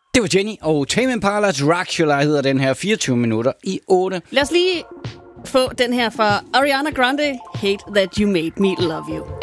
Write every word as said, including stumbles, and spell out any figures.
Det var Jenny og Tame Impala. Dracula hedder den her, fireogtyve minutter i otte. Lad os lige få den her fra Ariana Grande. Hate that you made me love you.